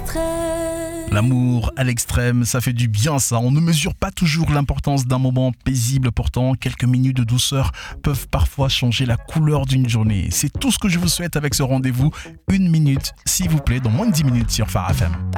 L'amour à l'extrême, ça fait du bien ça. On ne mesure pas toujours l'importance d'un moment paisible. Pourtant, quelques minutes de douceur peuvent parfois changer la couleur d'une journée. C'est tout ce que je vous souhaite avec ce rendez-vous. 1 minute, s'il vous plaît, dans moins de 10 minutes sur Phare FM.